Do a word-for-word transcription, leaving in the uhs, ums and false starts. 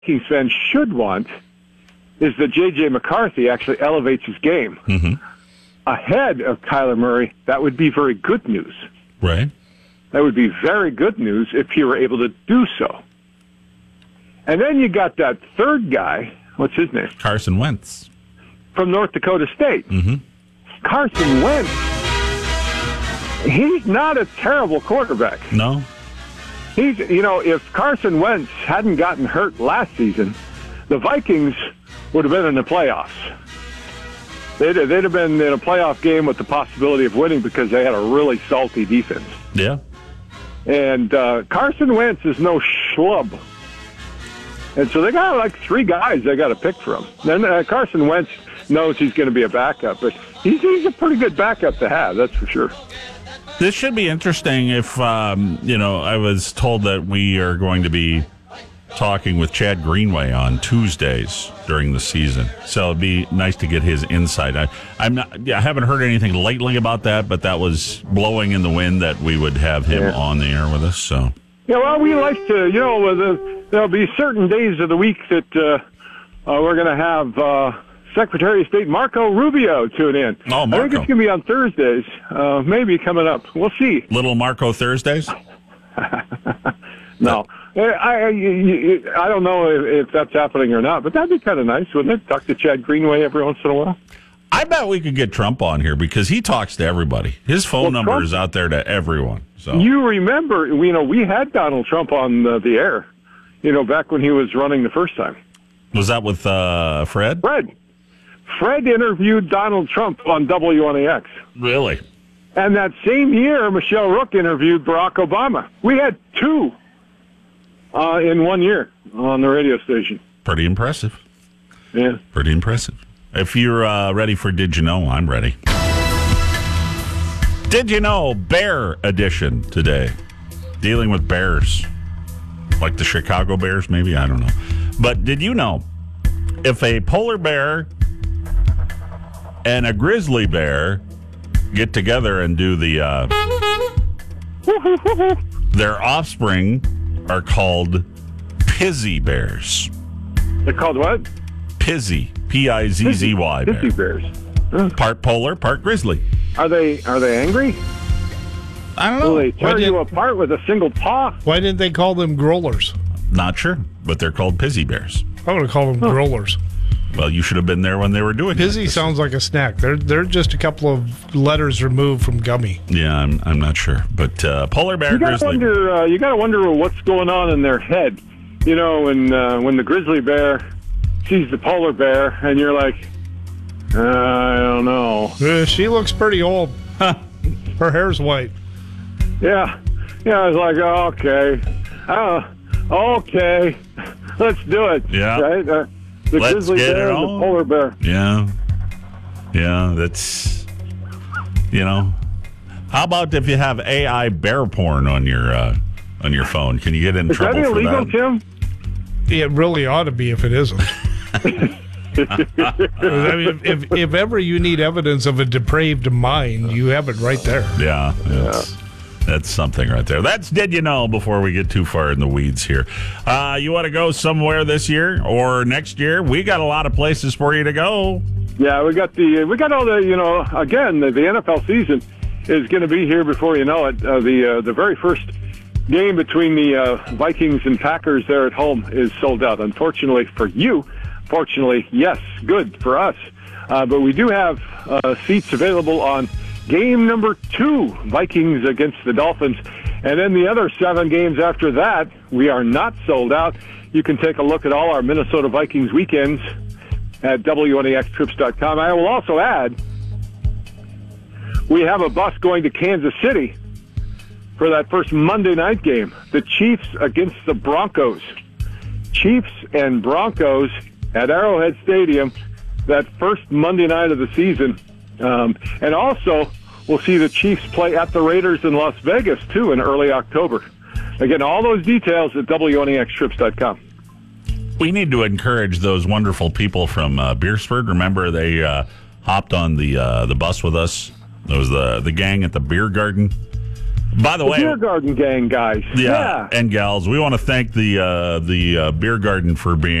Vikings fans should want is that J J. McCarthy actually elevates his game mm-hmm. ahead of Kyler Murray. That would be very good news. Right. That would be very good news if he were able to do so. And then you got that third guy. What's his name? Carson Wentz. From North Dakota State. Mm-hmm. Carson Wentz. He's not a terrible quarterback. No. He's, you know, if Carson Wentz hadn't gotten hurt last season, the Vikings would have been in the playoffs. They'd, they'd have been in a playoff game with the possibility of winning because they had a really salty defense. Yeah. And uh, Carson Wentz is no schlub. And so they got like three guys they got to pick from. Then uh, Carson Wentz knows he's going to be a backup, but he's, he's a pretty good backup to have, that's for sure. This should be interesting if, um, you know, I was told that we are going to be talking with Chad Greenway on Tuesdays during the season. So it'd be nice to get his insight. I, I'm not, I haven't heard anything lately about that, but that was blowing in the wind that we would have him yeah. on the air with us. So yeah, well, we like to, you know, the, there'll be certain days of the week that uh, uh, we're going to have uh, Secretary of State Marco Rubio tune in. Oh, Marco. I think it's going to be on Thursdays, uh, maybe coming up. We'll see. Little Marco Thursdays? No. I, I, I don't know if, if that's happening or not, but that'd be kind of nice, wouldn't it? Talk to Chad Greenway every once in a while. I bet we could get Trump on here because he talks to everybody. His phone well, number Trump, is out there to everyone. So you remember, you know, we had Donald Trump on the, the air, you know, back when he was running the first time. Was that with uh, Fred? Fred. Fred interviewed Donald Trump on W N A X. Really? And that same year, Michelle Rook interviewed Barack Obama. We had two uh, in one year on the radio station. Pretty impressive. Yeah. Pretty impressive. If you're uh, ready for Did You Know, I'm ready. Did You Know, Bear Edition today. Dealing with bears. Like the Chicago Bears, maybe? I don't know. But did you know, if a polar bear and a grizzly bear get together and do the, uh, their offspring are called pizzy bears. They're called what? Pizzy. P I Z Z Y bear. Pizzy bears. Huh. Part polar, part grizzly. Are they are they angry? I don't know. Will they tear did, you apart with a single paw? Why didn't they call them growlers? Not sure, but they're called pizzy bears. I would have called them huh. growlers. Well, you should have been there when they were doing it. Pizzy sounds like a snack. They're they're just a couple of letters removed from gummy. Yeah, I'm I'm not sure, but uh, polar bear, you gotta grizzly. Wonder, uh, you got to wonder what's going on in their head. You know, when uh, when the grizzly bear sees the polar bear, and you're like, uh, I don't know. Uh, she looks pretty old. Her hair's white. Yeah, yeah. I was like, oh, okay, uh, okay, let's do it. Yeah. Right? Uh, the Let's grizzly get bear it and the on. polar bear. Yeah. Yeah, that's, you know. How about if you have A I bear porn on your uh, on your phone? Can you get in Is trouble that illegal, for that? Tim? It really ought to be if it isn't. I mean, if, if ever you need evidence of a depraved mind, you have it right there. Yeah, that's, that's something right there. That's Did You Know before we get too far in the weeds here. Uh, you want to go somewhere this year or next year? We got a lot of places for you to go. Yeah, we got the we got all the, you know, again, the, the N F L season is going to be here before you know it. Uh, the uh, the very first game between the uh, Vikings and Packers there at home is sold out. Unfortunately for you, fortunately, yes, good for us. Uh, but we do have uh, seats available on game number two, Vikings against the Dolphins. And then the other seven games after that, we are not sold out. You can take a look at all our Minnesota Vikings weekends at W N A X trips dot com. I will also add, we have a bus going to Kansas City for that first Monday night game, the Chiefs against the Broncos. Chiefs and Broncos at Arrowhead Stadium, that first Monday night of the season. Um, and also, we'll see the Chiefs play at the Raiders in Las Vegas, too, in early October. Again, all those details at W N A X trips dot com. We need to encourage those wonderful people from uh, Beersford. Remember, they uh, hopped on the uh, the bus with us. It was the, the gang at the beer garden. By the, the way, Beer Garden Gang guys. Yeah, yeah. and gals, we want to thank the uh, the uh, Beer Garden for being